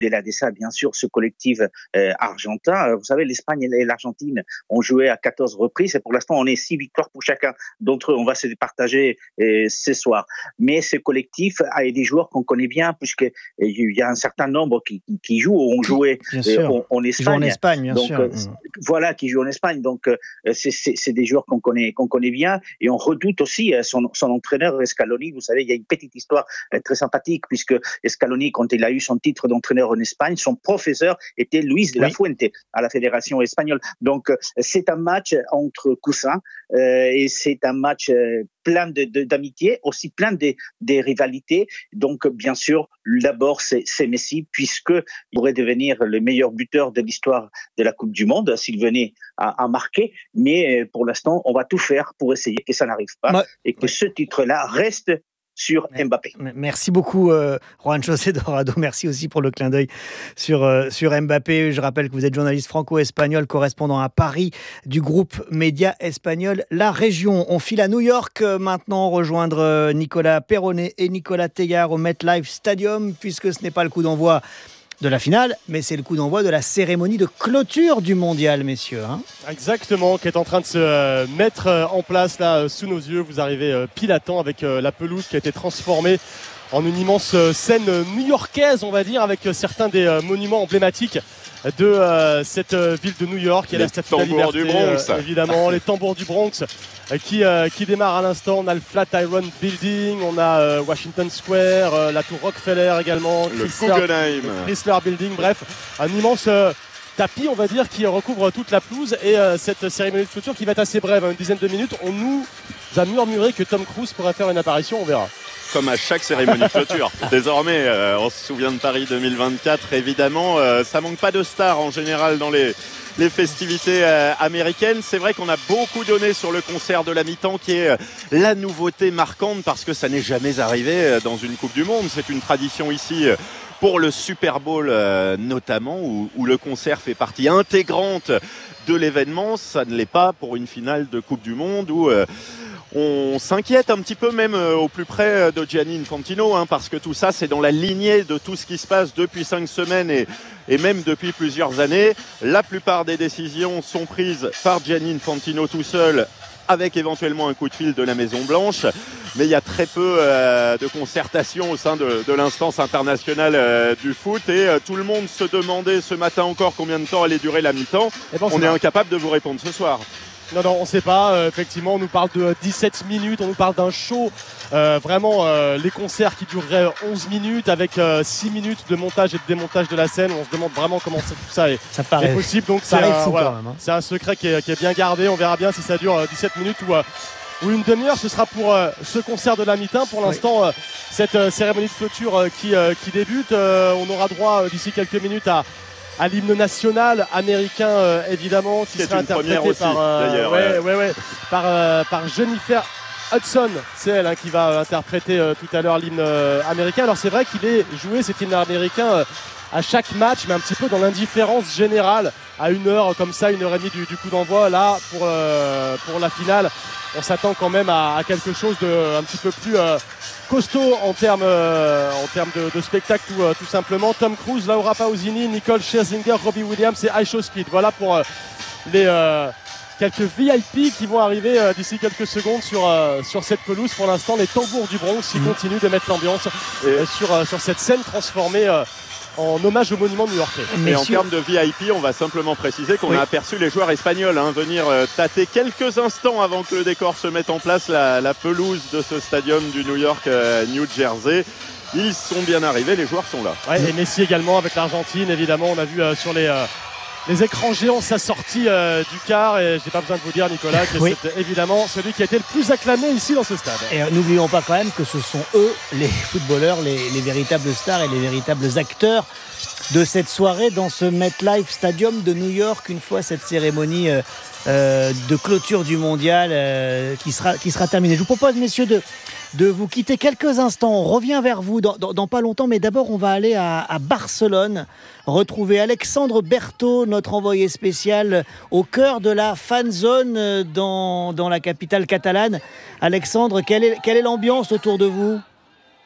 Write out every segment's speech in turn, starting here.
Au-delà de ça, bien sûr, ce collectif argentin, vous savez, l'Espagne et l'Argentine ont joué à 14 reprises et pour l'instant, on est 6 victoires pour chacun d'entre eux. On va se partager ce soir. Mais ce collectif a des joueurs qu'on connaît bien puisqu'il y a un certain nombre qui jouent ou ont joué en Espagne. Qui jouent en Espagne, bien donc, sûr. Voilà, qui jouent en Espagne. Donc, c'est des joueurs qu'on connaît bien et on redoute aussi son entraîneur Scaloni. Vous savez, il y a une petite histoire très sympathique puisque Scaloni, quand il a eu son titre d'entraîneur en Espagne, son professeur était Luis de la Fuente à la Fédération espagnole. Donc, c'est un match entre coussins et c'est un match plein d'amitié, aussi plein de rivalités. Donc, bien sûr, d'abord, c'est Messi, puisqu'il pourrait devenir le meilleur buteur de l'histoire de la Coupe du Monde s'il venait à marquer. Mais pour l'instant, on va tout faire pour essayer que ça n'arrive pas et que ce titre-là reste sur Mbappé. Merci beaucoup, Juan José Dorado. Merci aussi pour le clin d'œil sur Mbappé. Je rappelle que vous êtes journaliste franco-espagnol, correspondant à Paris du groupe Média Espagnol La Région. On file à New York maintenant, rejoindre Nicolas Perronnet et Nicolas Teillard au MetLife Stadium, puisque ce n'est pas le coup d'envoi de la finale, mais c'est le coup d'envoi de la cérémonie de clôture du mondial, messieurs. Exactement, qui est en train de se mettre en place là sous nos yeux. Vous arrivez pile à temps avec la pelouse qui a été transformée en une immense scène new-yorkaise, on va dire, avec certains des monuments emblématiques de cette ville de New York. Il y a la Statue de la Liberté, du Bronx. Évidemment, les tambours du Bronx qui démarrent à l'instant. On a le Flatiron Building, on a Washington Square, la tour Rockefeller également, le Chrysler Building, bref, un immense tapis, on va dire, qui recouvre toute la pelouse et cette cérémonie de clôture qui va être assez brève, une dizaine de minutes. On nous a murmuré que Tom Cruise pourrait faire une apparition, on verra. Comme à chaque cérémonie de clôture. Désormais, on se souvient de Paris 2024, évidemment. Ça manque pas de stars en général dans les festivités américaines. C'est vrai qu'on a beaucoup donné sur le concert de la mi-temps qui est la nouveauté marquante parce que ça n'est jamais arrivé dans une Coupe du Monde. C'est une tradition ici pour le Super Bowl notamment où le concert fait partie intégrante de l'événement. Ça ne l'est pas pour une finale de Coupe du Monde où on s'inquiète un petit peu même au plus près de Gianni Infantino parce que tout ça c'est dans la lignée de tout ce qui se passe depuis 5 semaines et même depuis plusieurs années. La plupart des décisions sont prises par Gianni Infantino tout seul avec éventuellement un coup de fil de la Maison Blanche, mais il y a très peu de concertation au sein de l'instance internationale du foot et tout le monde se demandait ce matin encore combien de temps allait durer la mi-temps. On est incapable de vous répondre ce soir. Non, on ne sait pas. Effectivement, on nous parle de 17 minutes, on nous parle d'un show. Vraiment, les concerts qui dureraient 11 minutes avec 6 minutes de montage et de démontage de la scène. On se demande vraiment comment tout ça est possible. Donc, c'est un secret qui est bien gardé. On verra bien si ça dure 17 minutes ou une demi-heure. Ce sera pour ce concert de la mi-temps. Pour l'instant, cette cérémonie de clôture qui débute. On aura droit d'ici quelques minutes à l'hymne national américain, évidemment, qui sera interprété aussi, par Jennifer Hudson. C'est elle qui va interpréter tout à l'heure l'hymne américain. Alors c'est vrai qu'il est joué cet hymne américain à chaque match, mais un petit peu dans l'indifférence générale, à 1h comme ça, 1h30 du coup d'envoi. Là, pour la finale, on s'attend quand même à quelque chose de un petit peu plus costaud en termes de spectacle tout simplement. Tom Cruise, Laura Pausini, Nicole Scherzinger, Robbie Williams et Aisha Speed. Voilà pour les quelques VIP qui vont arriver d'ici quelques secondes sur cette pelouse. Pour l'instant, les tambours du Bronx qui continuent de mettre l'ambiance sur cette scène transformée en hommage au monument new-yorkais. Et en termes de VIP, on va simplement préciser qu'on a aperçu les joueurs espagnols venir tâter quelques instants avant que le décor se mette en place la pelouse de ce stadium du New York, New Jersey. Ils sont bien arrivés, les joueurs sont là. Et Messi également avec l'Argentine, évidemment. On a vu sur les écrans géants sa sortie du car, et j'ai pas besoin de vous dire, Nicolas, que c'est évidemment celui qui a été le plus acclamé ici dans ce stade. Et n'oublions pas quand même que ce sont eux, les footballeurs, les véritables stars et les véritables acteurs de cette soirée dans ce MetLife Stadium de New York, une fois cette cérémonie de clôture du mondial qui sera terminée. Je vous propose, messieurs, de vous quitter quelques instants. On revient vers vous dans pas longtemps, mais d'abord on va aller à Barcelone, retrouver Alexandre Berthaud, notre envoyé spécial au cœur de la fan zone dans la capitale catalane. Alexandre, quelle est l'ambiance autour de vous ?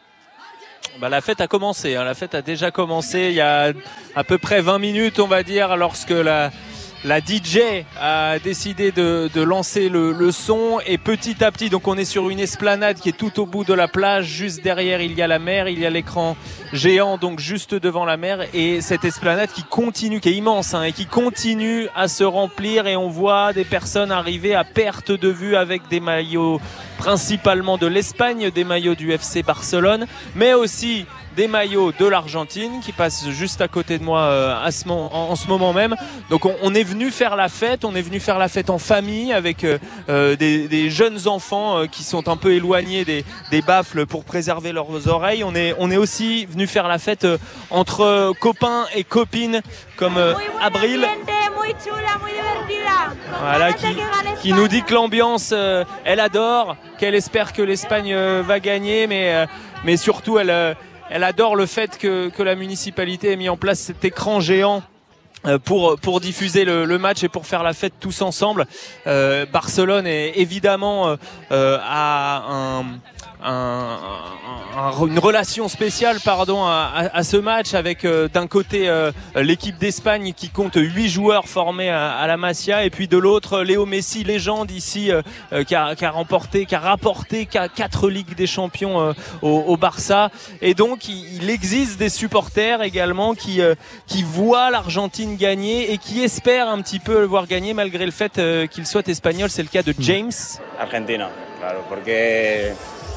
La fête a commencé, la fête a déjà commencé il y a à peu près 20 minutes on va dire, lorsque la DJ a décidé de lancer le son, et petit à petit, donc on est sur une esplanade qui est tout au bout de la plage, juste derrière il y a la mer, il y a l'écran géant donc juste devant la mer, et cette esplanade qui continue, qui est immense et qui continue à se remplir, et on voit des personnes arriver à perte de vue avec des maillots principalement de l'Espagne, des maillots du FC Barcelone, mais aussi des maillots de l'Argentine qui passent juste à côté de moi en ce moment même. Donc on est venu faire la fête, en famille avec des jeunes enfants qui sont un peu éloignés des baffles pour préserver leurs oreilles. On est aussi venu faire la fête entre copains et copines comme Abril. Voilà, qui nous dit que l'ambiance, elle adore, qu'elle espère que l'Espagne va gagner, mais surtout elle adore le fait que la municipalité ait mis en place cet écran géant pour diffuser le match et pour faire la fête tous ensemble. Barcelone est évidemment a une relation spéciale à ce match, avec d'un côté l'équipe d'Espagne qui compte 8 joueurs formés à la Masia, et puis de l'autre Léo Messi, légende ici, qui a rapporté 4 Ligues des Champions au Barça, et donc il existe des supporters également qui voient l'Argentine gagner et qui espèrent un petit peu le voir gagner malgré le fait qu'il soit espagnol. C'est le cas de James. Argentina, claro, porque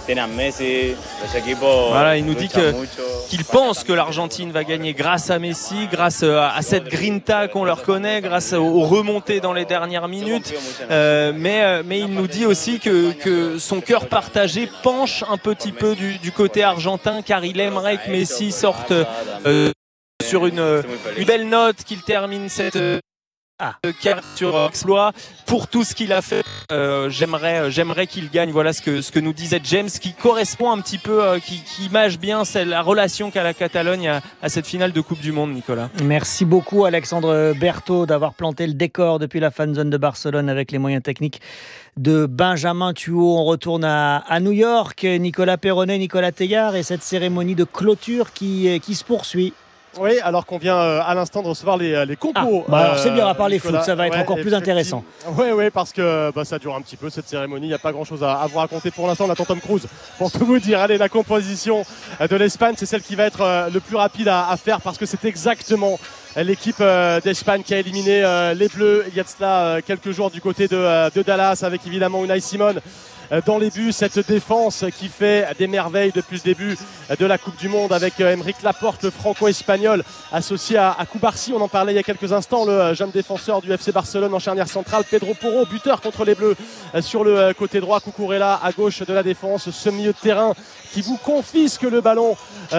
voilà, il nous dit qu'il pense que l'Argentine va gagner grâce à Messi, grâce à cette grinta qu'on leur connaît, grâce aux remontées dans les dernières minutes. Mais il nous dit aussi que son cœur partagé penche un petit peu du côté argentin, car il aimerait que Messi sorte sur une belle note, qu'il termine cette carte sur exploit pour tout ce qu'il a fait. J'aimerais qu'il gagne. Voilà ce que nous disait James, qui correspond un petit peu, qui image bien la relation qu'a la Catalogne à cette finale de Coupe du Monde, Nicolas. Merci beaucoup Alexandre Berthaud d'avoir planté le décor depuis la fan zone de Barcelone avec les moyens techniques de Benjamin Thuot. On retourne à New York, Nicolas Perronnet, Nicolas Teillard, et cette cérémonie de clôture qui se poursuit. Oui, alors qu'on vient à l'instant de recevoir les compos. Alors c'est bien, on va parler foot, ça va être encore plus intéressant. Oui, parce que ça dure un petit peu cette cérémonie, il n'y a pas grand chose à vous raconter pour l'instant. On attend Tom Cruise pour tout vous dire. Allez, la composition de l'Espagne, c'est celle qui va être le plus rapide à faire, parce que c'est exactement l'équipe d'Espagne qui a éliminé les Bleus il y a de cela quelques jours du côté de Dallas, avec évidemment Unai Simon dans les buts, cette défense qui fait des merveilles depuis le début de la Coupe du Monde, avec Aymeric Laporte, le franco-espagnol, associé à Cubarsí. On en parlait il y a quelques instants, le jeune défenseur du FC Barcelone en charnière centrale. Pedro Porro, buteur contre les Bleus sur le côté droit. Cucurella à gauche de la défense. Ce milieu de terrain qui vous confisque le ballon,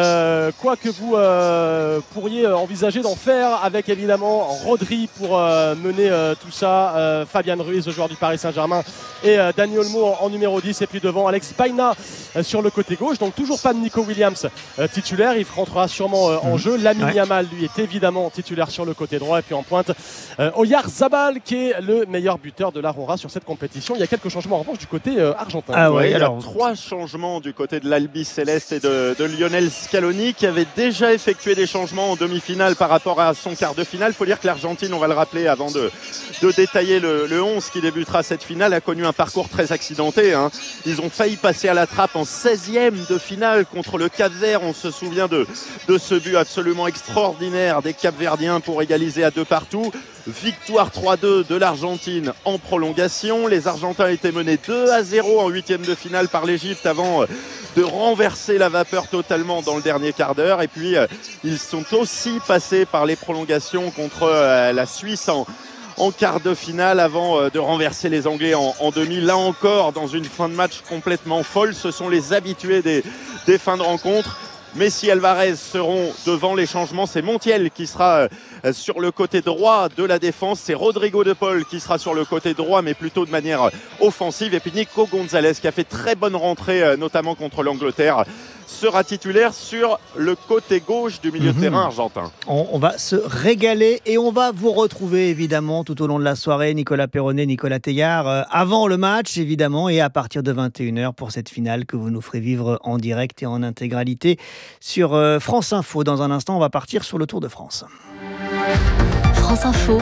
quoi que vous pourriez envisager d'en faire, avec évidemment Rodri pour mener tout ça, Fabian Ruiz, le joueur du Paris Saint-Germain, et Dani Olmo en numéro 10, et puis devant Alex Baena sur le côté gauche. Donc toujours pas de Nico Williams titulaire, il rentrera sûrement en jeu. Lamine Yamal, lui, est évidemment titulaire sur le côté droit, et puis en pointe Oyarzabal, qui est le meilleur buteur de l'Aurora sur cette compétition. Il y a quelques changements en revanche du côté argentin. Il y a 3 changements du côté de l'Albi Céleste et de Lionel Scaloni, qui avait déjà effectué des changements en demi-finale par rapport à son quart de finale. Il faut dire que l'Argentine, on va le rappeler avant de détailler le 11 qui débutera cette finale, a connu un parcours très accidenté. Ils ont failli passer à la trappe en 16e de finale contre le Cap-Vert. On se souvient de ce but absolument extraordinaire des Cap-Verdiens pour égaliser à 2-2. Victoire 3-2 de l'Argentine en prolongation. Les Argentins étaient menés 2-0 en 8e de finale par l'Égypte avant de renverser la vapeur totalement dans le dernier quart d'heure. Et puis ils sont aussi passés par les prolongations contre la Suisse en quart de finale avant de renverser les Anglais en demi. Là encore, dans une fin de match complètement folle. Ce sont les habitués des fins de rencontre. Messi et Alvarez seront devant. Les changements, c'est Montiel qui sera sur le côté droit de la défense, c'est Rodrigo de Paul qui sera sur le côté droit, mais plutôt de manière offensive, et puis Nico Gonzalez qui a fait très bonne rentrée notamment contre l'Angleterre sera titulaire sur le côté gauche du milieu de terrain argentin. On va se régaler et on va vous retrouver évidemment tout au long de la soirée, Nicolas Perronnet, Nicolas Teillard, avant le match évidemment et à partir de 21h pour cette finale que vous nous ferez vivre en direct et en intégralité sur France Info. Dans un instant, on va partir sur le Tour de France. France Info,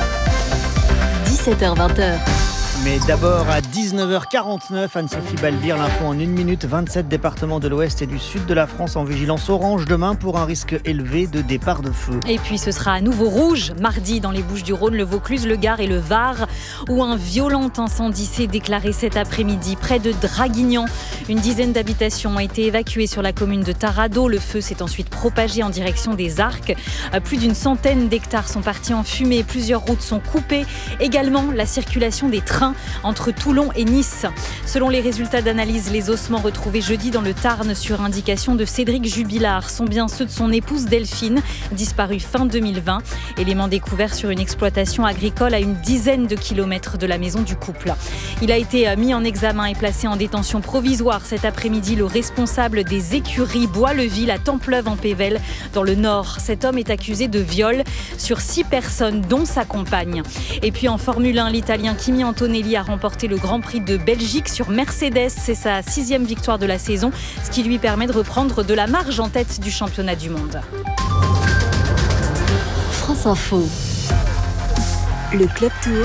17h-20h. Mais d'abord à 19h49, Anne-Sophie Balbir, l'info en 1 minute. 27 départements de l'ouest et du sud de la France en vigilance orange demain pour un risque élevé de départ de feu. Et puis ce sera à nouveau rouge mardi dans les Bouches-du-Rhône, le Vaucluse, le Gard et le Var, où un violent incendie s'est déclaré cet après-midi près de Draguignan. Une dizaine d'habitations ont été évacuées sur la commune de Tarado. Le feu s'est ensuite propagé en direction des Arcs. Plus d'une centaine d'hectares sont partis en fumée. Plusieurs routes sont coupées. Également la circulation des trains entre Toulon et Nice. Selon les résultats d'analyse, les ossements retrouvés jeudi dans le Tarn sur indication de Cédric Jubilard sont bien ceux de son épouse Delphine, disparue fin 2020. Élément découvert sur une exploitation agricole à une dizaine de kilomètres de la maison du couple. Il a été mis en examen et placé en détention provisoire cet après-midi le responsable des écuries Bois-le-Ville à Templeuve en Pével dans le Nord. Cet homme est accusé de viol sur 6 personnes dont sa compagne. Et puis en Formule 1, l'Italien Kimi Antonelli a remporté le Grand Prix de Belgique sur Mercedes. C'est sa 6e victoire de la saison, ce qui lui permet de reprendre de la marge en tête du championnat du monde. France Info, le Club Tour,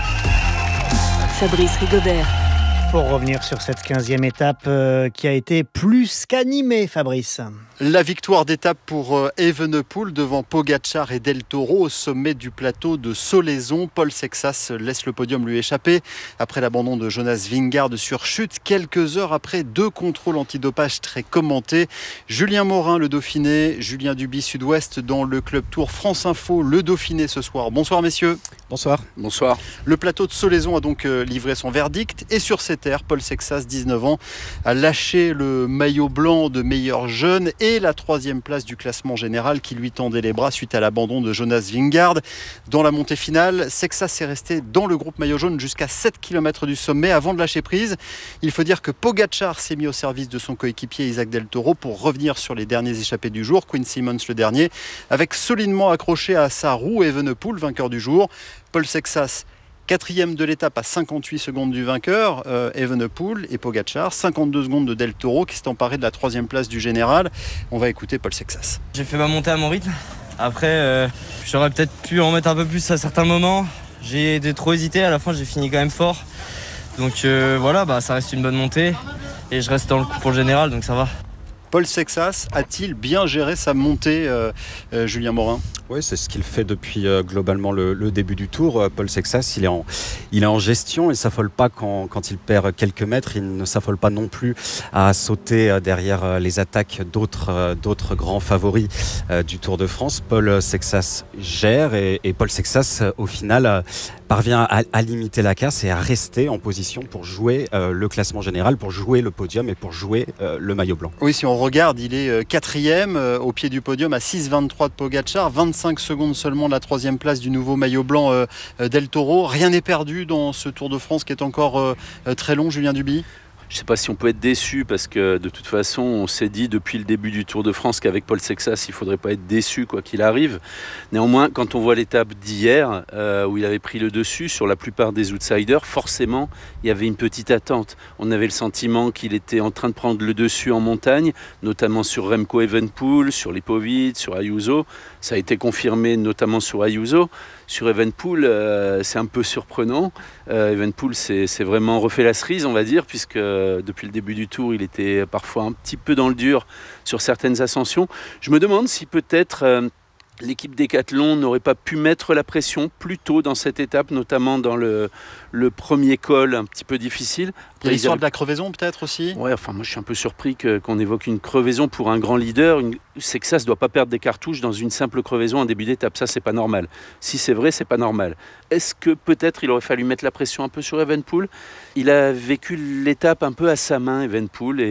Fabrice Rigobert. Pour revenir sur cette 15e étape qui a été plus qu'animée, Fabrice. La victoire d'étape pour Evenepoel devant Pogačar et Del Toro au sommet du plateau de Solaizon. Paul Sexas laisse le podium lui échapper après l'abandon de Jonas Vingegaard sur chute. Quelques heures après 2 contrôles antidopage très commentés. Julien Morin, le Dauphiné, Julien Duby, Sud-Ouest dans le Club Tour France Info, le Dauphiné ce soir. Bonsoir messieurs. Bonsoir. Bonsoir. Le plateau de Solaizon a donc livré son verdict et sur ces terres, Paul Sexas, 19 ans, a lâché le maillot blanc de meilleur jeune et la 3e place du classement général qui lui tendait les bras suite à l'abandon de Jonas Vingegaard. Dans la montée finale, Sexas est resté dans le groupe maillot jaune jusqu'à 7 km du sommet avant de lâcher prise. Il faut dire que Pogačar s'est mis au service de son coéquipier Isaac Del Toro pour revenir sur les derniers échappés du jour, Quinn Simmons le dernier, avec solidement accroché à sa roue Evenepoel, vainqueur du jour. Paul Sexas, 4e de l'étape à 58 secondes du vainqueur, Evenepoel et Pogačar, 52 secondes de Del Toro qui s'est emparé de la 3e place du général. On va écouter Paul Sexas. J'ai fait ma montée à mon rythme. Après, j'aurais peut-être pu en mettre un peu plus à certains moments. J'ai trop hésité, à la fin j'ai fini quand même fort. Donc voilà, ça reste une bonne montée et je reste dans le coup pour le général, donc ça va. Paul Sexas a-t-il bien géré sa montée, Julien Morin ? Oui, c'est ce qu'il fait depuis globalement le début du Tour. Paul Sexas, il est en gestion, il ne s'affole pas quand il perd quelques mètres, il ne s'affole pas non plus à sauter derrière les attaques d'autres grands favoris du Tour de France. Paul Sexas gère et Paul Sexas, au final, parvient à limiter la casse et à rester en position pour jouer le classement général, pour jouer le podium et pour jouer le maillot blanc. Oui, si on regarde, il est 4e au pied du podium à 6,23 de Pogačar, 25 secondes seulement de la 3e place du nouveau maillot blanc Del Toro. Rien n'est perdu dans ce Tour de France qui est encore très long, Julien Duby. Je ne sais pas si on peut être déçu parce que de toute façon, on s'est dit depuis le début du Tour de France qu'avec Paul Sexas, il ne faudrait pas être déçu quoi qu'il arrive. Néanmoins, quand on voit l'étape d'hier où il avait pris le dessus sur la plupart des outsiders, forcément, il y avait une petite attente. On avait le sentiment qu'il était en train de prendre le dessus en montagne, notamment sur Remco Evenepoel, sur Lipovic, sur Ayuso. Ça a été confirmé notamment sur Ayuso. Sur Evenepoel, c'est un peu surprenant. Evenepoel s'est vraiment refait la cerise, on va dire, puisque depuis le début du Tour, il était parfois un petit peu dans le dur sur certaines ascensions. Je me demande si peut-être l'équipe Décathlon n'aurait pas pu mettre la pression plus tôt dans cette étape, notamment dans le premier col un petit peu difficile. Il y a l'histoire de la crevaison peut-être aussi. Ouais, enfin moi je suis un peu surpris qu'on évoque une crevaison pour un grand leader. C'est que ça ne doit pas perdre des cartouches dans une simple crevaison en début d'étape. Ça, c'est pas normal. Si c'est vrai, c'est pas normal. Est-ce que peut-être il aurait fallu mettre la pression un peu sur Evenepoel ? Il a vécu l'étape un peu à sa main, Evenepoel,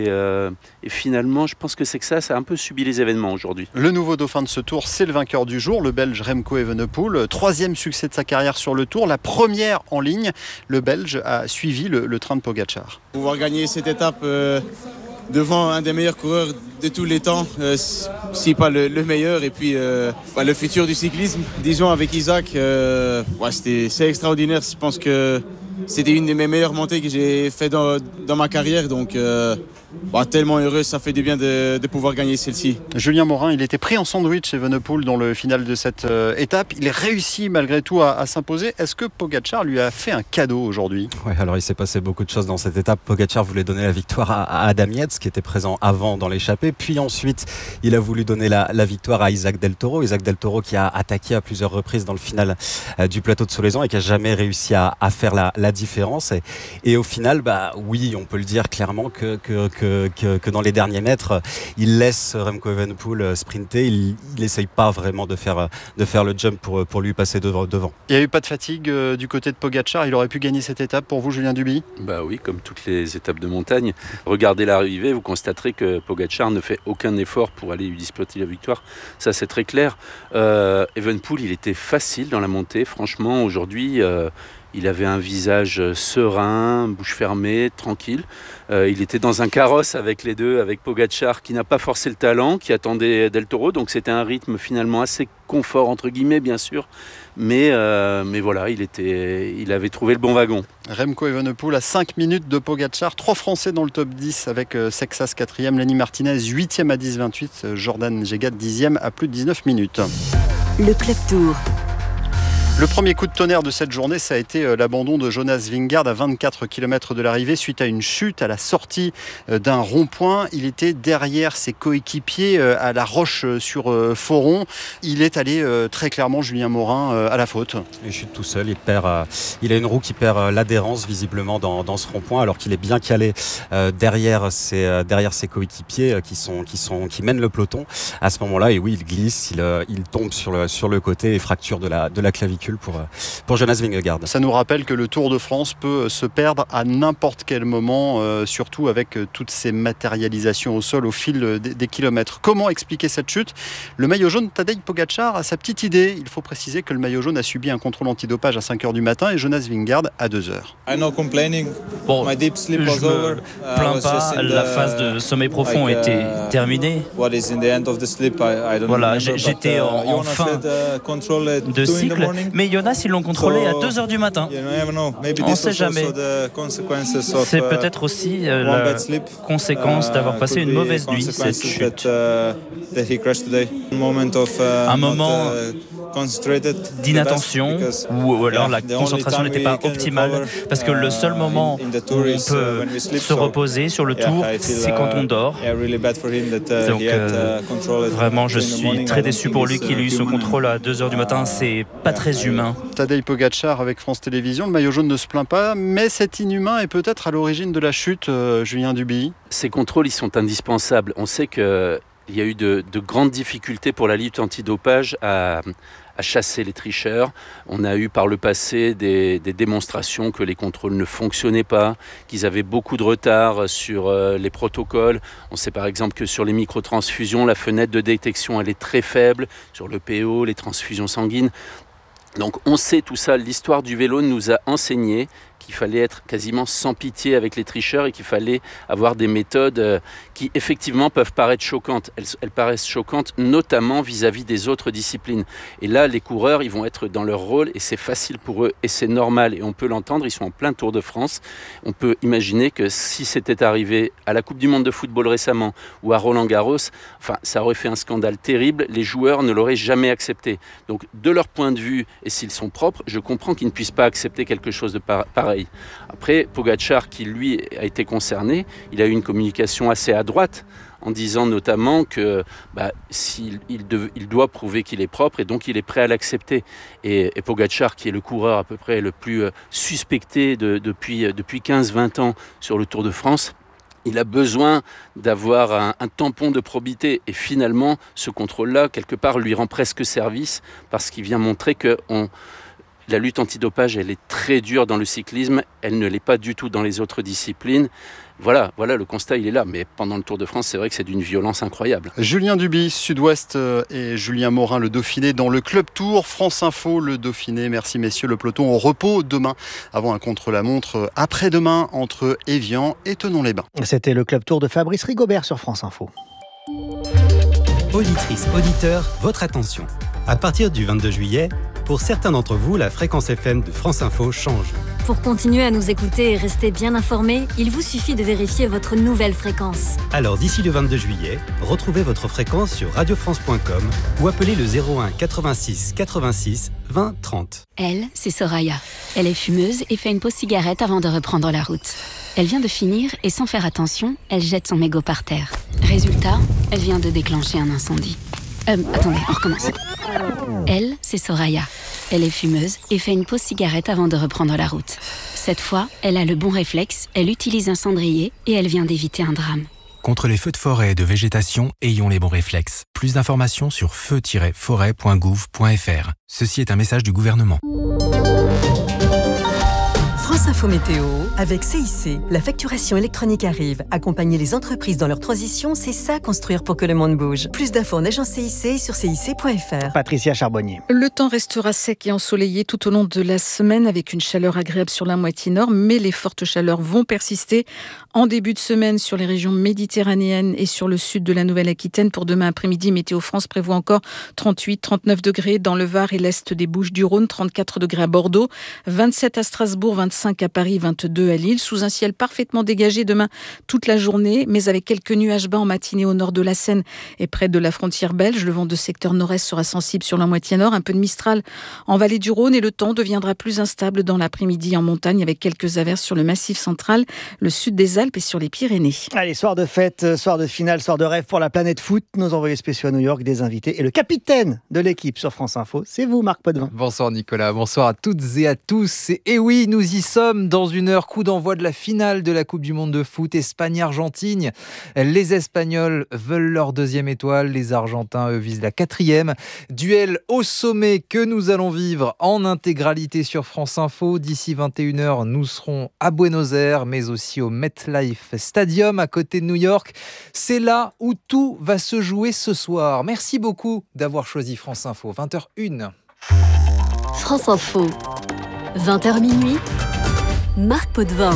et finalement, je pense que c'est que ça a un peu subi les événements aujourd'hui. Le nouveau dauphin de ce Tour, c'est le vainqueur du jour, le Belge Remco Evenepoel. 3e succès de sa carrière sur le Tour, la première en ligne. Le Belge a suivi le train de Pogačar. Pouvoir gagner cette étape devant un des meilleurs coureurs de tous les temps, si pas le meilleur. Et puis le futur du cyclisme, disons avec Isaac, c'est extraordinaire. Je pense que c'était une de mes meilleures montées que j'ai fait dans ma carrière. Donc tellement heureux, ça fait du bien de pouvoir gagner celle-ci. Julien Morin, il était pris en sandwich Evenepoel dans le final de cette étape. Il réussit malgré tout à s'imposer. Est-ce que Pogačar lui a fait un cadeau aujourd'hui ? Oui, alors il s'est passé beaucoup de choses dans cette étape. Pogačar voulait donner la victoire à Adam Yates, qui était présent avant dans l'échappée. Puis ensuite, il a voulu donner la victoire à Isaac Del Toro. Isaac Del Toro qui a attaqué à plusieurs reprises dans le final du plateau de Solaizon et qui n'a jamais réussi à faire la différence. Et au final, oui, on peut le dire clairement que dans les derniers mètres, il laisse Remco Evenepoel sprinter. Il n'essaye pas vraiment de faire le jump pour lui passer devant. Il n'y a eu pas de fatigue du côté de Pogačar. Il aurait pu gagner cette étape pour vous, Julien Duby ? Oui, comme toutes les étapes de montagne. Regardez l'arrivée, vous constaterez que Pogačar ne fait aucun effort pour aller lui disputer la victoire. Ça, c'est très clair. Evenepoel, il était facile dans la montée. Franchement, aujourd'hui, il avait un visage serein, bouche fermée, tranquille. Il était dans un carrosse avec les deux, avec Pogačar qui n'a pas forcé le talent, qui attendait Del Toro. Donc c'était un rythme finalement assez confort, entre guillemets, bien sûr. Mais voilà, il avait trouvé le bon wagon. Remco Evenepoel à 5 minutes de Pogačar. 3 Français dans le top 10 avec Sexas 4e, Lenny Martinez 8e à 10,28, Jordan Jegat 10e à plus de 19 minutes. Le Club Tour. Le premier coup de tonnerre de cette journée, ça a été l'abandon de Jonas Vingegaard à 24 km de l'arrivée suite à une chute à la sortie d'un rond-point. Il était derrière ses coéquipiers à la Roche-sur-Foron. Il est allé très clairement, Julien Morin, à la faute. Il chute tout seul, il a une roue qui perd l'adhérence visiblement dans ce rond-point alors qu'il est bien calé derrière ses coéquipiers qui mènent le peloton. À ce moment-là, et oui, il glisse, il tombe sur le côté et fracture de la clavicule pour Jonas Vingegaard. Ça nous rappelle que le Tour de France peut se perdre à n'importe quel moment, surtout avec toutes ces matérialisations au sol au fil des kilomètres. Comment expliquer cette chute ? Le maillot jaune Tadej Pogačar a sa petite idée. Il faut préciser que le maillot jaune a subi un contrôle antidopage à 5h du matin et Jonas Vingegaard à 2h. Bon, je me plains pas, la phase de sommeil profond était terminée. Voilà, j'étais en fin de cycle. Mais Jonas, ils l'ont contrôlé à 2h du matin. On ne sait jamais. C'est peut-être aussi la conséquence d'avoir passé une mauvaise nuit, cette chute. Un moment d'inattention ou alors la concentration n'était pas optimale parce que le seul moment où on peut se reposer sur le tour, c'est quand on dort. Donc vraiment, je suis très déçu pour lui qu'il ait eu ce contrôle à 2h du matin. C'est pas très humain. Tadej Pogačar avec France Télévisions. Le maillot jaune ne se plaint pas, mais cet inhumain est peut-être à l'origine de la chute, Julien Duby. Ces contrôles, ils sont indispensables. On sait qu'il y a eu de grandes difficultés pour la lutte antidopage à chasser les tricheurs. On a eu par le passé des démonstrations que les contrôles ne fonctionnaient pas, qu'ils avaient beaucoup de retard sur les protocoles. On sait par exemple que sur les microtransfusions, la fenêtre de détection elle est très faible, sur le PO, les transfusions sanguines. Donc on sait tout ça, l'histoire du vélo nous a enseigné qu'il fallait être quasiment sans pitié avec les tricheurs et qu'il fallait avoir des méthodes qui effectivement peuvent paraître choquantes. Elles paraissent choquantes notamment vis-à-vis des autres disciplines. Et là, les coureurs, ils vont être dans leur rôle et c'est facile pour eux et c'est normal. Et on peut l'entendre, ils sont en plein Tour de France. On peut imaginer que si c'était arrivé à la Coupe du Monde de football récemment ou à Roland-Garros, ça aurait fait un scandale terrible. Les joueurs ne l'auraient jamais accepté. Donc de leur point de vue, et s'ils sont propres, je comprends qu'ils ne puissent pas accepter quelque chose de pareil. Après, Pogačar, qui lui a été concerné, il a eu une communication assez à droite en disant notamment que il doit prouver qu'il est propre et donc il est prêt à l'accepter. Et Pogačar, qui est le coureur à peu près le plus suspecté depuis 15-20 ans sur le Tour de France, il a besoin d'avoir un tampon de probité. Et finalement, ce contrôle-là, quelque part, lui rend presque service parce qu'il vient montrer qu'on La lutte antidopage, elle est très dure dans le cyclisme, elle ne l'est pas du tout dans les autres disciplines. Voilà, le constat, il est là. Mais pendant le Tour de France, c'est vrai que c'est d'une violence incroyable. Julien Duby, Sud-Ouest, et Julien Morin, le Dauphiné, dans le Club Tour. France Info, le Dauphiné. Merci messieurs, le peloton au repos demain, avant un contre-la-montre après-demain entre Évian et Thonon-les-Bains. C'était le Club Tour de Fabrice Rigobert sur France Info. Auditrices, auditeurs, votre attention. À partir du 22 juillet, pour certains d'entre vous, la fréquence FM de France Info change. Pour continuer à nous écouter et rester bien informés, il vous suffit de vérifier votre nouvelle fréquence. Alors d'ici le 22 juillet, retrouvez votre fréquence sur radiofrance.com ou appelez le 01 86 86 20 30. Elle, c'est Soraya. Elle est fumeuse et fait une pause cigarette avant de reprendre la route. Elle vient de finir et sans faire attention, elle jette son mégot par terre. Résultat, elle vient de déclencher un incendie. Attendez, on recommence. Elle, c'est Soraya. Elle est fumeuse et fait une pause cigarette avant de reprendre la route. Cette fois, elle a le bon réflexe, elle utilise un cendrier et elle vient d'éviter un drame. Contre les feux de forêt et de végétation, ayons les bons réflexes. Plus d'informations sur feu-forêt.gouv.fr. Ceci est un message du gouvernement. France Info Météo, avec CIC, la facturation électronique arrive. Accompagner les entreprises dans leur transition, c'est ça construire pour que le monde bouge. Plus d'infos en agence CIC et sur cic.fr. Patricia Charbonnier. Le temps restera sec et ensoleillé tout au long de la semaine avec une chaleur agréable sur la moitié nord, mais les fortes chaleurs vont persister en début de semaine sur les régions méditerranéennes et sur le sud de la Nouvelle-Aquitaine. Pour demain après-midi, Météo France prévoit encore 38-39 degrés dans le Var et l'est des Bouches-du-Rhône, 34 degrés à Bordeaux, 27 à Strasbourg, 25 à Paris, 22 à Lille, sous un ciel parfaitement dégagé demain toute la journée, mais avec quelques nuages bas en matinée au nord de la Seine et près de la frontière belge. Le vent de secteur nord-est sera sensible sur la moitié nord, un peu de Mistral en vallée du Rhône et le temps deviendra plus instable dans l'après-midi en montagne avec quelques averses sur le massif central, le sud des Alpes et sur les Pyrénées. Allez, soir de fête, soir de finale, soir de rêve pour la planète foot. Nos envoyés spéciaux à New York, des invités et le capitaine de l'équipe sur France Info, c'est vous Marc Potvin. Bonsoir Nicolas, bonsoir à toutes et à tous. Et oui, nous y sommes dans une heure, coup d'envoi de la finale de la Coupe du Monde de foot, Espagne-Argentine. Les Espagnols veulent leur deuxième étoile, les Argentins eux visent la 4e. Duel au sommet que nous allons vivre en intégralité sur France Info. D'ici 21h, nous serons à Buenos Aires, mais aussi au MetLife Stadium à côté de New York. C'est là où tout va se jouer ce soir. Merci beaucoup d'avoir choisi France Info. 20h01. France Info, 20h minuit. Marc Potvin.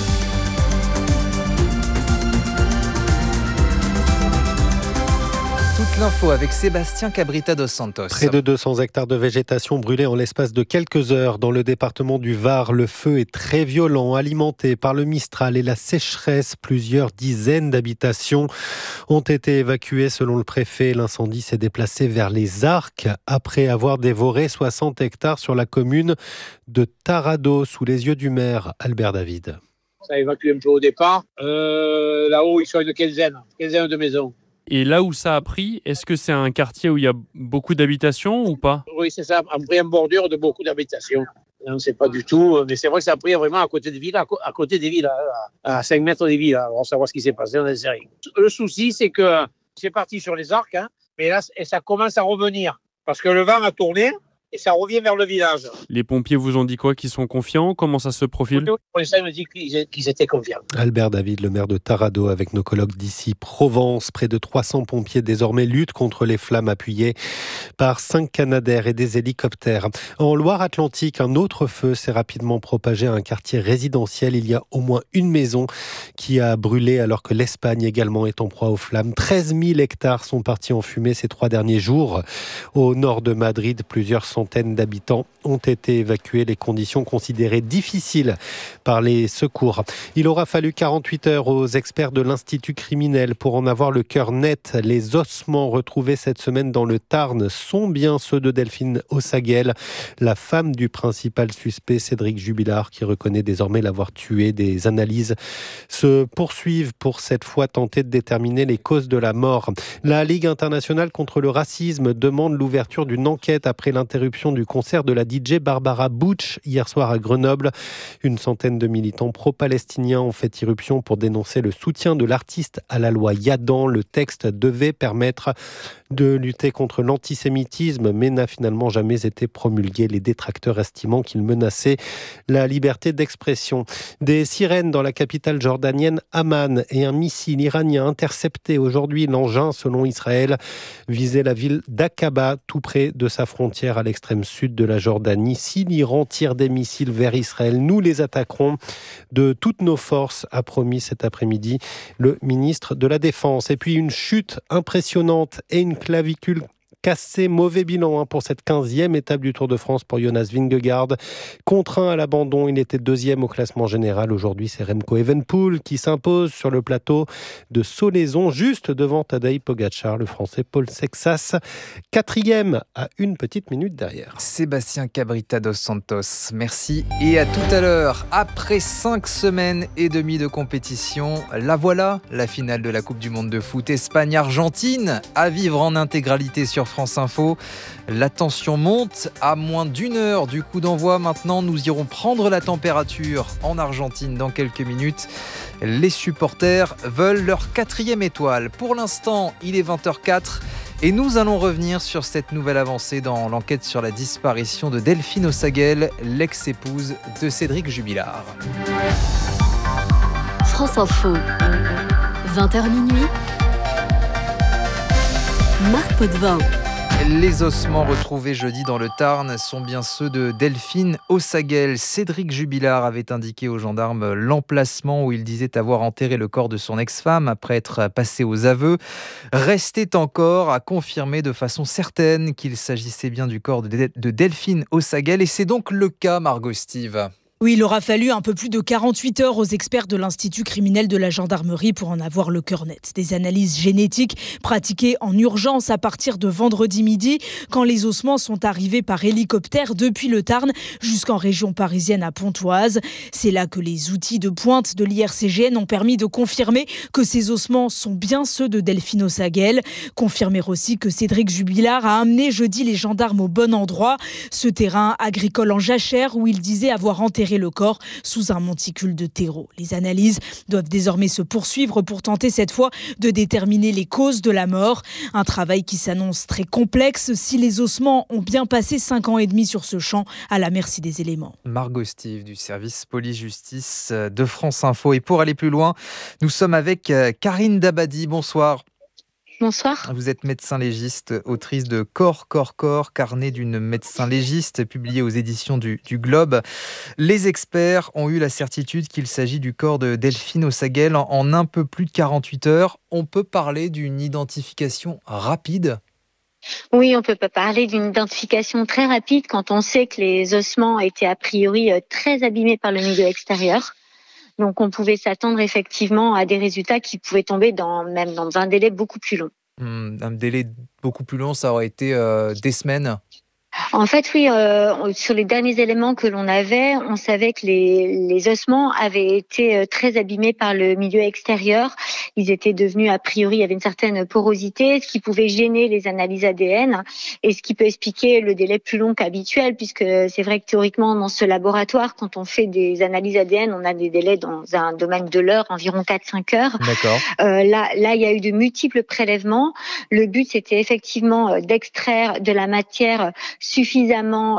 Toute l'info avec Sébastien Cabrita dos Santos. Près de 200 hectares de végétation brûlés en l'espace de quelques heures dans le département du Var. Le feu est très violent, alimenté par le Mistral et la sécheresse. Plusieurs dizaines d'habitations ont été évacuées selon le préfet. L'incendie s'est déplacé vers les Arcs après avoir dévoré 60 hectares sur la commune de Tarado sous les yeux du maire Albert David. Ça a évacué un peu au départ. Là-haut, ils sont une quinzaine de maisons. Et là où ça a pris, est-ce que c'est un quartier où il y a beaucoup d'habitations ou pas ? Oui, c'est ça, en bordure de beaucoup d'habitations. On ne sait pas du tout, mais c'est vrai que ça a pris vraiment à côté des villes, à côté des villes, à 5 mètres des villes. On va savoir ce qui s'est passé, on ne sait rien. Le souci, c'est que c'est parti sur les Arcs, mais là, ça commence à revenir. Parce que le vent a tourné et ça revient vers le village. Les pompiers vous ont dit quoi ? Qu'ils sont confiants ? Comment ça se profile ? Pour l'instant, ils m'ont dit qu'ils étaient confiants. Albert David, le maire de Tarado, avec nos collègues d'ici Provence. Près de 300 pompiers désormais luttent contre les flammes appuyés par 5 Canadair et des hélicoptères. En Loire-Atlantique, un autre feu s'est rapidement propagé à un quartier résidentiel. Il y a au moins une maison qui a brûlé alors que l'Espagne également est en proie aux flammes. 13 000 hectares sont partis en fumée ces 3 derniers jours. Au nord de Madrid, plusieurs centaines d'habitants ont été évacués. Les conditions considérées difficiles par les secours. Il aura fallu 48 heures aux experts de l'Institut criminel pour en avoir le cœur net. Les ossements retrouvés cette semaine dans le Tarn sont bien ceux de Delphine Ossaguel, la femme du principal suspect Cédric Jubilard, qui reconnaît désormais l'avoir tué. Des analyses se poursuivent pour cette fois tenter de déterminer les causes de la mort. La Ligue internationale contre le racisme demande l'ouverture d'une enquête après l'interruption l'interruption du concert de la DJ Barbara Butch hier soir à Grenoble. Une centaine de militants pro-palestiniens ont fait irruption pour dénoncer le soutien de l'artiste à la loi Yadan. Le texte devait permettre de lutter contre l'antisémitisme, mais n'a finalement jamais été promulgué, les détracteurs estimant qu'il menaçait la liberté d'expression. Des sirènes dans la capitale jordanienne Amman et un missile iranien intercepté aujourd'hui. L'engin, selon Israël, visait la ville d'Aqaba, tout près de sa frontière à l'extrême sud de la Jordanie. Si l'Iran tire des missiles vers Israël, nous les attaquerons de toutes nos forces, a promis cet après-midi le ministre de la Défense. Et puis une chute impressionnante et une clavicule cassé, mauvais bilan pour cette 15e étape du Tour de France pour Jonas Vingegaard. Contraint à l'abandon, il était 2e au classement général. Aujourd'hui, c'est Remco Evenepoel qui s'impose sur le plateau de Solaizon, juste devant Tadej Pogačar, le Français Paul Sexas, 4e à une petite minute derrière. Sébastien Cabrita dos Santos, merci et à tout à l'heure. Après 5 semaines et demie de compétition, la voilà, la finale de la Coupe du Monde de foot Espagne-Argentine, à vivre en intégralité sur France Info. La tension monte à moins d'une heure du coup d'envoi. Maintenant, nous irons prendre la température en Argentine dans quelques minutes. Les supporters veulent leur 4e étoile. Pour l'instant, il est 20h04 et nous allons revenir sur cette nouvelle avancée dans l'enquête sur la disparition de Delphine Osaguel, l'ex-épouse de Cédric Jubilard. France Info, 20h minuit. Marc Potvin. Les ossements retrouvés jeudi dans le Tarn sont bien ceux de Delphine Osaguel. Cédric Jubilard avait indiqué aux gendarmes l'emplacement où il disait avoir enterré le corps de son ex-femme après être passé aux aveux. Restait encore à confirmer de façon certaine qu'il s'agissait bien du corps de Delphine Osaguel. Et c'est donc le cas, Margot Steve. Oui, il aura fallu un peu plus de 48 heures aux experts de l'Institut criminel de la gendarmerie pour en avoir le cœur net. Des analyses génétiques pratiquées en urgence à partir de vendredi midi, quand les ossements sont arrivés par hélicoptère depuis le Tarn jusqu'en région parisienne à Pontoise. C'est là que les outils de pointe de l'IRCGN ont permis de confirmer que ces ossements sont bien ceux de Delphine Osaguel. Confirmer aussi que Cédric Jubilard a amené jeudi les gendarmes au bon endroit, ce terrain agricole en jachère où il disait avoir enterré le corps sous un monticule de terreau. Les analyses doivent désormais se poursuivre pour tenter cette fois de déterminer les causes de la mort. Un travail qui s'annonce très complexe si les ossements ont bien passé 5 ans et demi sur ce champ à la merci des éléments. Margot Steve du service police-justice de France Info. Et pour aller plus loin, nous sommes avec Karine Dabadi. Bonsoir. Bonsoir. Vous êtes médecin légiste, autrice de Corps, carnet d'une médecin légiste, publié aux éditions du Globe. Les experts ont eu la certitude qu'il s'agit du corps de Delphine Osaguel en un peu plus de 48 heures. On peut parler d'une identification rapide ? Oui, on peut pas parler d'une identification très rapide quand on sait que les ossements étaient a priori très abîmés par le milieu extérieur. Donc, on pouvait s'attendre effectivement à des résultats qui pouvaient tomber même dans un délai beaucoup plus long. Un délai beaucoup plus long, ça aurait été des semaines ? En fait, oui, sur les derniers éléments que l'on avait, on savait que les ossements avaient été très abîmés par le milieu extérieur. Ils étaient devenus, a priori, il y avait une certaine porosité, ce qui pouvait gêner les analyses ADN et ce qui peut expliquer le délai plus long qu'habituel, puisque c'est vrai que théoriquement, dans ce laboratoire, quand on fait des analyses ADN, on a des délais dans un domaine de l'heure, environ 4-5 heures. D'accord. Là, il y a eu de multiples prélèvements. Le but, c'était effectivement d'extraire de la matière suffisamment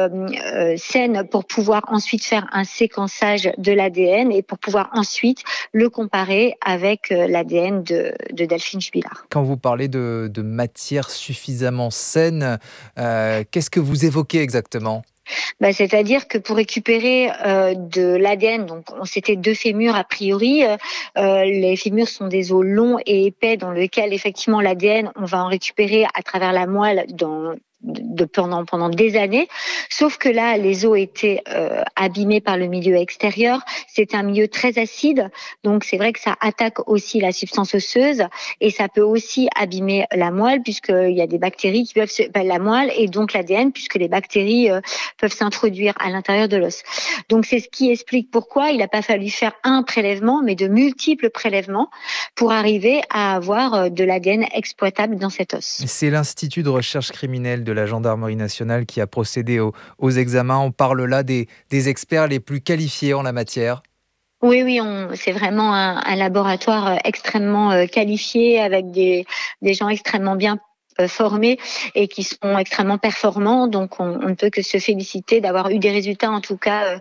saine pour pouvoir ensuite faire un séquençage de l'ADN et pour pouvoir ensuite le comparer avec l'ADN de Delphine Jubilard. Quand vous parlez de matière suffisamment saine, qu'est-ce que vous évoquez exactement ? C'est-à-dire que pour récupérer de l'ADN, donc c'était 2 fémurs a priori, les fémurs sont des os longs et épais dans lesquels effectivement l'ADN, on va en récupérer à travers la moelle pendant des années, sauf que là les os étaient abîmés par le milieu extérieur. C'est un milieu très acide, donc c'est vrai que ça attaque aussi la substance osseuse et ça peut aussi abîmer la moelle puisqu'il y a des bactéries qui peuvent la moelle et donc l'ADN puisque les bactéries peuvent s'introduire à l'intérieur de l'os. Donc c'est ce qui explique pourquoi il n'a pas fallu faire un prélèvement mais de multiples prélèvements pour arriver à avoir de l'ADN exploitable dans cet os. C'est l'Institut de recherche criminelle de la gendarmerie nationale qui a procédé aux examens. On parle là des experts les plus qualifiés en la matière. Oui, c'est vraiment un laboratoire extrêmement qualifié avec des gens extrêmement bien formés et qui sont extrêmement performants. Donc, on ne peut que se féliciter d'avoir eu des résultats, en tout cas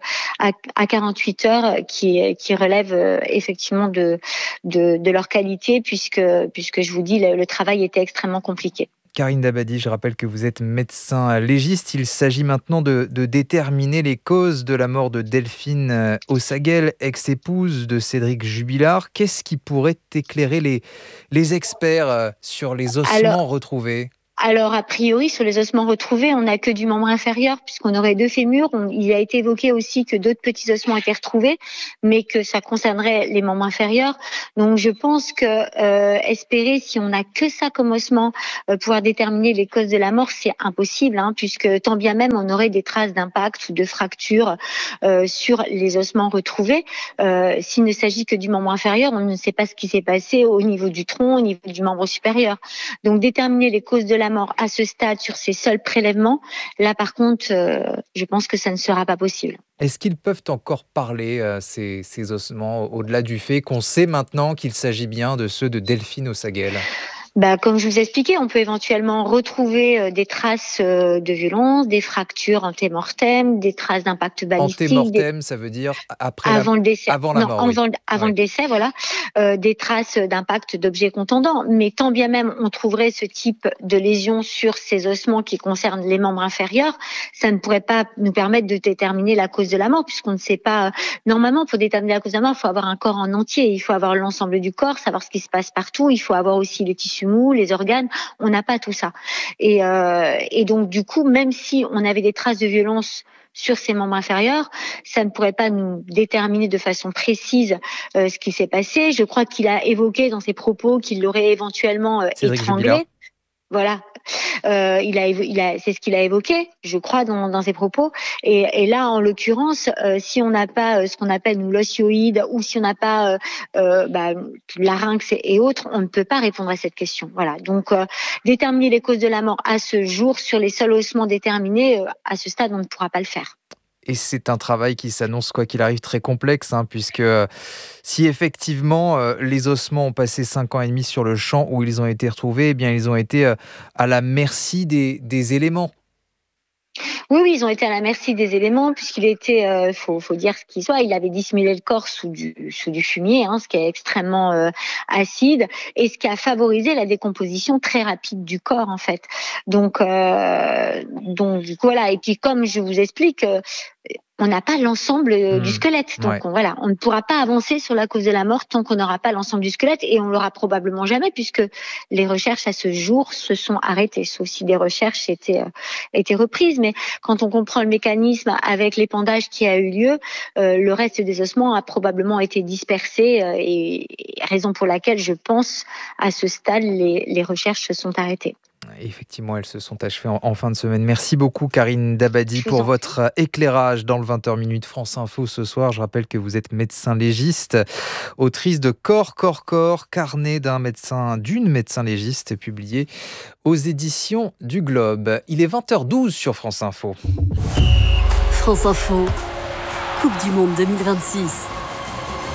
à 48 heures, qui relèvent effectivement de leur qualité, puisque je vous dis, le travail était extrêmement compliqué. Karine Dabadi, je rappelle que vous êtes médecin légiste. Il s'agit maintenant de déterminer les causes de la mort de Delphine Ossaguel, ex-épouse de Cédric Jubilard. Qu'est-ce qui pourrait éclairer les experts sur les ossements retrouvés ? Alors, a priori, sur les ossements retrouvés, on n'a que du membre inférieur, puisqu'on aurait 2 fémurs. Il a été évoqué aussi que d'autres petits ossements étaient retrouvés, mais que ça concernerait les membres inférieurs. Donc, je pense que espérer, si on n'a que ça comme ossement, pouvoir déterminer les causes de la mort, c'est impossible, puisque tant bien même on aurait des traces d'impact ou de fractures sur les ossements retrouvés. S'il ne s'agit que du membre inférieur, on ne sait pas ce qui s'est passé au niveau du tronc, au niveau du membre supérieur. Donc, déterminer les causes de la mort à ce stade sur ces seuls prélèvements, là par contre, je pense que ça ne sera pas possible. Est-ce qu'ils peuvent encore parler, ces ossements, au-delà du fait qu'on sait maintenant qu'il s'agit bien de ceux de Delphine Ossaguel ? Comme je vous ai expliqué, on peut éventuellement retrouver des traces de violence, des fractures antémortem, des traces d'impact balistique. Antémortem, ça veut dire avant le décès. Avant la mort. Avant le décès, voilà. Des traces d'impact d'objets contondants. Mais tant bien même on trouverait ce type de lésions sur ces ossements qui concernent les membres inférieurs, ça ne pourrait pas nous permettre de déterminer la cause de la mort, puisqu'on ne sait pas. Normalement, pour déterminer la cause de la mort, il faut avoir un corps en entier. Il faut avoir l'ensemble du corps, savoir ce qui se passe partout. Il faut avoir aussi les tissus mous, les organes, on n'a pas tout ça. Et donc du coup, même si on avait des traces de violence sur ses membres inférieurs, ça ne pourrait pas nous déterminer de façon précise ce qui s'est passé. Je crois qu'il a évoqué dans ses propos qu'il l'aurait éventuellement étranglé. Voilà, c'est ce qu'il a évoqué, je crois, dans ses propos. Et là, en l'occurrence, si on n'a pas ce qu'on appelle nous l'osioïde, ou si on n'a pas larynx et autres, on ne peut pas répondre à cette question. Voilà. Donc, déterminer les causes de la mort à ce jour sur les seuls ossements déterminés, à ce stade, on ne pourra pas le faire. Et c'est un travail qui s'annonce, quoi qu'il arrive, très complexe, puisque si effectivement les ossements ont passé 5 ans et demi sur le champ où ils ont été retrouvés, eh bien ils ont été à la merci des éléments. Oui, ils ont été à la merci des éléments, puisqu'il était, faut dire ce qu'il soit, il avait dissimulé le corps sous du fumier, ce qui est extrêmement acide, et ce qui a favorisé la décomposition très rapide du corps, en fait. Donc du coup, voilà. Et puis, comme je vous explique, on n'a pas l'ensemble du squelette. Donc, on ne pourra pas avancer sur la cause de la mort tant qu'on n'aura pas l'ensemble du squelette, et on l'aura probablement jamais, puisque les recherches à ce jour se sont arrêtées, sauf si des recherches étaient reprises. Mais quand on comprend le mécanisme avec l'épandage qui a eu lieu, le reste des ossements a probablement été dispersé, et raison pour laquelle je pense à ce stade les recherches se sont arrêtées. Effectivement, elles se sont achevées en fin de semaine. Merci beaucoup Karine Dabadi pour votre éclairage dans le 20h Minute France Info ce soir. Je rappelle que vous êtes médecin légiste, autrice de Corps, carnet d'une médecin légiste, publié aux éditions du Globe. Il est 20h12 sur France Info. France Info, Coupe du Monde 2026.